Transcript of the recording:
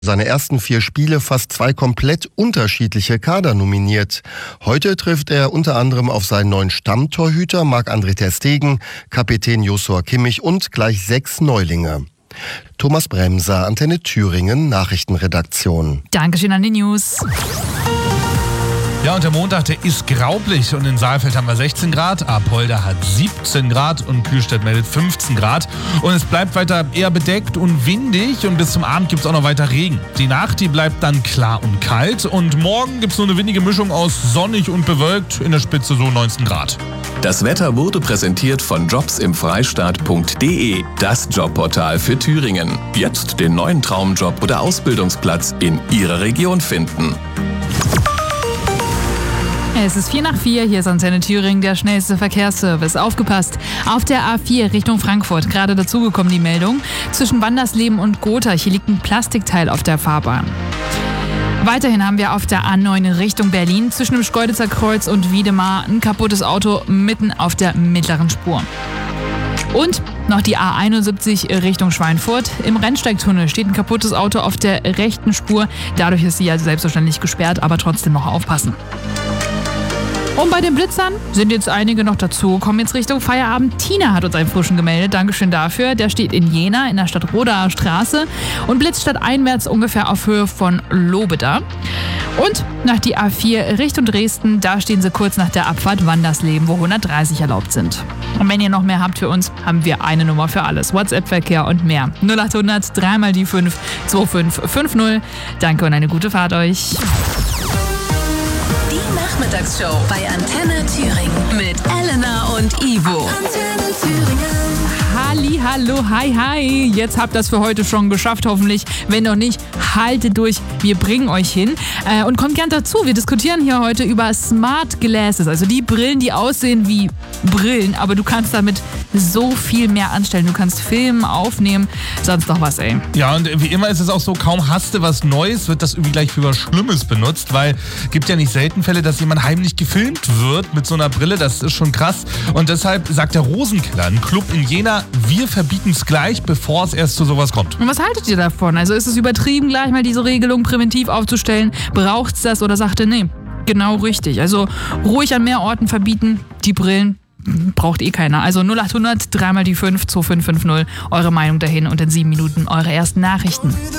Seine ersten 4 Spiele fast 2 komplett unterschiedliche Kader nominiert. Heute trifft er unter anderem auf seinen neuen Stammtorhüter Marc-André ter Stegen, Kapitän Joshua Kimmich und gleich 6 Neulinge. Thomas Bremser, Antenne Thüringen, Nachrichtenredaktion. Dankeschön an die News. Ja, und der Montag, der ist graublich und in Saalfeld haben wir 16 Grad, Apolda hat 17 Grad und Kühlstedt meldet 15 Grad. Und es bleibt weiter eher bedeckt und windig und bis zum Abend gibt es auch noch weiter Regen. Die Nacht, die bleibt dann klar und kalt und morgen gibt es nur eine windige Mischung aus sonnig und bewölkt, in der Spitze so 19 Grad. Das Wetter wurde präsentiert von jobsimfreistaat.de, das Jobportal für Thüringen. Jetzt den neuen Traumjob oder Ausbildungsplatz in Ihrer Region finden. Es ist 3:04, hier ist Antenne Thüringen, der schnellste Verkehrsservice. Aufgepasst, auf der A4 Richtung Frankfurt, gerade dazugekommen die Meldung, zwischen Wandersleben und Gotha, hier liegt ein Plastikteil auf der Fahrbahn. Weiterhin haben wir auf der A9 Richtung Berlin, zwischen dem Schkeuditzer Kreuz und Wiedemar, ein kaputtes Auto mitten auf der mittleren Spur. Und noch die A71 Richtung Schweinfurt. Im Rennsteigtunnel steht ein kaputtes Auto auf der rechten Spur. Dadurch ist sie ja selbstverständlich gesperrt, aber trotzdem noch aufpassen. Und bei den Blitzern sind jetzt einige noch dazu, kommen jetzt Richtung Feierabend. Tina hat uns einen frischen gemeldet, Dankeschön dafür. Der steht in Jena in der Stadtrodaer Straße und blitzt stadteinwärts ungefähr auf Höhe von Lobeda. Und nach die A4 Richtung Dresden, da stehen sie kurz nach der Abfahrt Wandersleben, wo 130 erlaubt sind. Und wenn ihr noch mehr habt für uns, haben wir eine Nummer für alles. WhatsApp-Verkehr und mehr. 0800 3 die 5 2550. Danke und eine gute Fahrt euch. Nachmittagsshow bei Antenne Thüringen mit Elena und Ivo. Antenne Thüringen. Hallo, hi. Jetzt habt ihr das für heute schon geschafft, hoffentlich. Wenn noch nicht, haltet durch. Wir bringen euch hin. Und kommt gern dazu. Wir diskutieren hier heute über Smart Glasses. Also die Brillen, die aussehen wie Brillen, aber du kannst damit so viel mehr anstellen. Du kannst filmen, aufnehmen, sonst noch was, ey. Ja, und wie immer ist es auch so, kaum hast du was Neues, wird das irgendwie gleich für was Schlimmes benutzt, weil gibt ja nicht selten Fälle, dass jemand heimlich gefilmt wird mit so einer Brille. Das ist schon krass. Und deshalb sagt der Rosenkiller, ein Club in Jena, wir verbieten es gleich, bevor es erst zu sowas kommt. Und was haltet ihr davon? Also ist es übertrieben, gleich mal diese Regelung präventiv aufzustellen? Braucht's das oder sagt ihr, nee, genau richtig. Also ruhig an mehr Orten verbieten, die Brillen braucht eh keiner. Also 0800 3 die 5 2550, eure Meinung dahin und in 7 Minuten eure ersten Nachrichten.